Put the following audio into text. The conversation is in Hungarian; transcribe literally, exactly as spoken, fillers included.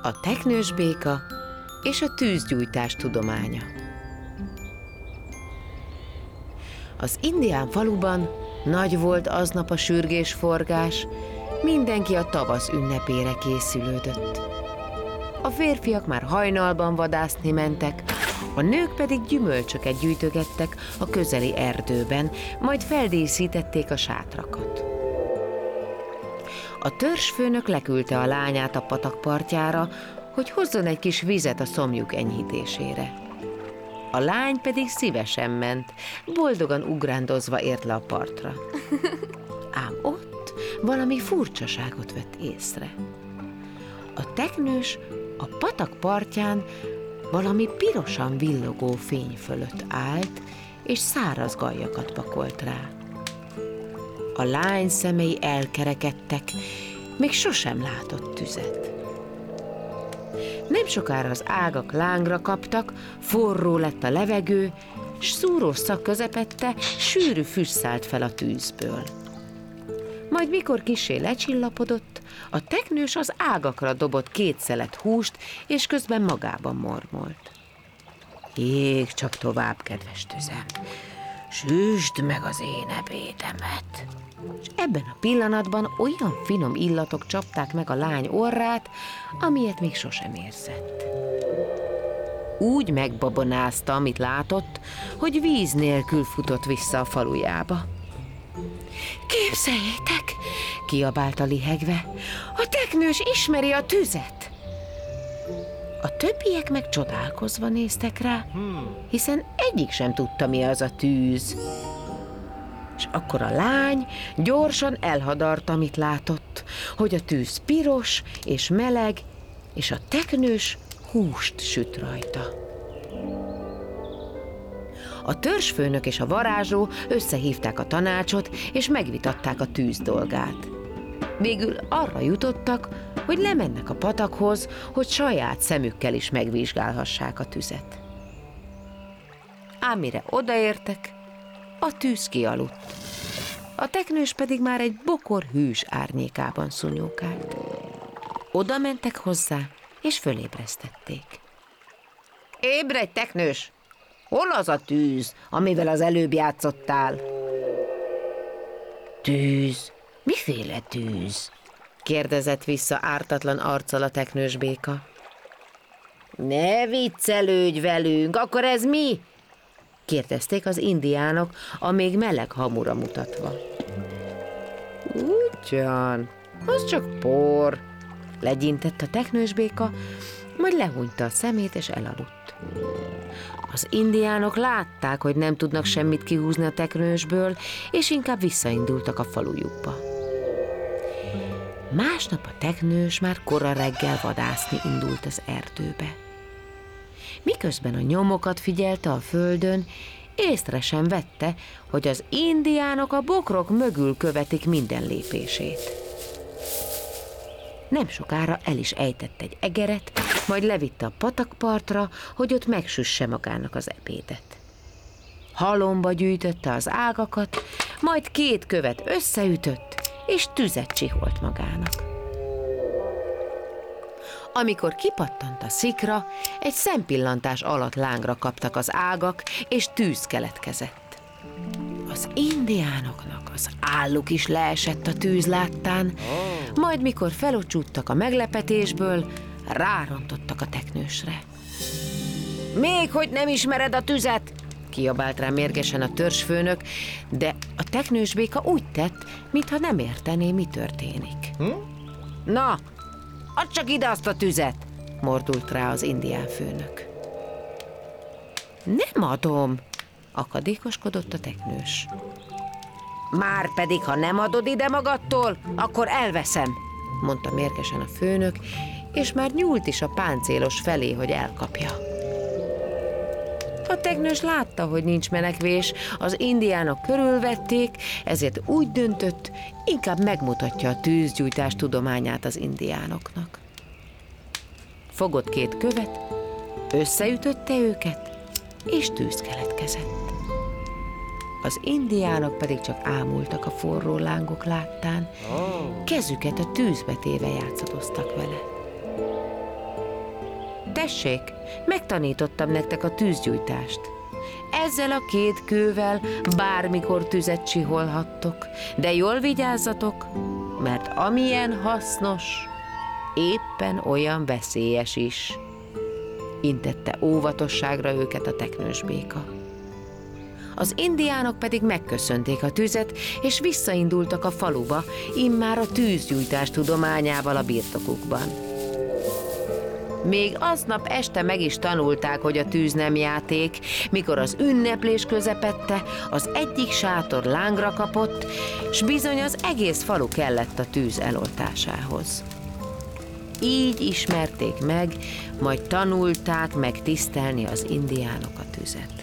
A teknős béka és a tűzgyújtás tudománya. Az indián faluban nagy volt aznap a sürgésforgás, mindenki a tavasz ünnepére készülődött. A férfiak már hajnalban vadászni mentek, a nők pedig gyümölcsöket gyűjtögettek a közeli erdőben, majd feldíszítették a sátrakat. A törzsfőnök leküldte a lányát a patak partjára, hogy hozzon egy kis vizet a szomjuk enyhítésére. A lány pedig szívesen ment, boldogan ugrándozva ért le a partra. Ám ott valami furcsaságot vett észre. A teknős a patak partján valami pirosan villogó fény fölött állt, és száraz gallyakat pakolt rá. A lány szemei elkerekedtek, még sosem látott tüzet. Nem sokára az ágak lángra kaptak, forró lett a levegő, s szúrós szag közepette sűrű füst szállt fel a tűzből. Majd mikor kissé lecsillapodott, a teknős az ágakra dobott két szelet húst, és közben magában mormolt. Ég csak tovább, kedves tüzem, süsd meg az én ebédemet. És ebben a pillanatban olyan finom illatok csapták meg a lány orrát, amilyet még sosem érzett. Úgy megbabonázta, amit látott, hogy víz nélkül futott vissza a falujába. Képzeljétek, kiabálta lihegve, a teknős ismeri a tüzet. A többiek meg csodálkozva néztek rá, hiszen egyik sem tudta, mi az a tűz. És akkor a lány gyorsan elhadart, amit látott, hogy a tűz piros és meleg, és a teknős húst süt rajta. A törzsfőnök és a varázsló összehívták a tanácsot, és megvitatták a tűz dolgát. Végül arra jutottak, hogy lemennek a patakhoz, hogy saját szemükkel is megvizsgálhassák a tüzet. Ám mire odaértek, a tűz kialudt. A teknős pedig már egy bokor hűs árnyékában szúnyókált. Oda mentek hozzá, és fölébresztették. Ébredj, teknős! Hol az a tűz, amivel az előbb játszottál? Tűz? Miféle tűz? Kérdezett vissza ártatlan arccal a teknős béka. Ne viccelődj velünk, akkor ez mi? Kérdezték az indiánok, a még meleg hamura mutatva. Ugyan, az csak por, legyintett a teknős béka, majd lehúnyta a szemét és elaludt. Az indiánok látták, hogy nem tudnak semmit kihúzni a teknősből, és inkább visszaindultak a falujukba. Másnap a teknős már kora reggel vadászni indult az erdőbe. Miközben a nyomokat figyelte a földön, észre sem vette, hogy az indiánok a bokrok mögül követik minden lépését. Nem sokára el is ejtett egy egeret, majd levitte a patakpartra, hogy ott megsüsse magának az ebédet. Halomba gyűjtötte az ágakat, majd két követ összeütött, és tüzet csiholt magának. Amikor kipattant a szikra, egy szempillantás alatt lángra kaptak az ágak, és tűz keletkezett. Az indiánoknak az álluk is leesett a tűz láttán, majd mikor felocsúttak a meglepetésből, rárontottak a teknősre. Még hogy nem ismered a tüzet? Kiabált rá mérgesen a törzsfőnök, de a teknős béka úgy tett, mintha nem értené, mi történik. Hm? Na, add csak ide azt a tüzet! Mordult rá az indián főnök. Nem adom, akadékoskodott a teknős. Márpedig, ha nem adod ide magadtól, akkor elveszem, mondta mérgesen a főnök, és már nyúlt is a páncélos felé, hogy elkapja. A teknős látta, hogy nincs menekvés, az indiánok körülvették, ezért úgy döntött, inkább megmutatja a tűzgyújtás tudományát az indiánoknak. Fogott két követ, összeütötte őket, és tűz keletkezett. Az indiánok pedig csak ámultak a forró lángok láttán, kezüket a tűzbe téve játszadoztak vele. tessék, megtanítottam nektek a tűzgyújtást. Ezzel a két kővel bármikor tüzet csiholhattok, de jól vigyázzatok, mert amilyen hasznos, éppen olyan veszélyes is. Intette óvatosságra őket a teknős béka. Az indiánok pedig megköszönték a tüzet, és visszaindultak a faluba, immár a tűzgyújtás tudományával a birtokukban. Még aznap este meg is tanulták, hogy a tűz nem játék, mikor az ünneplés közepette az egyik sátor lángra kapott, s bizony az egész falu kellett a tűz eloltásához. Így ismerték meg, majd tanulták meg tisztelni az indiánok a tüzet.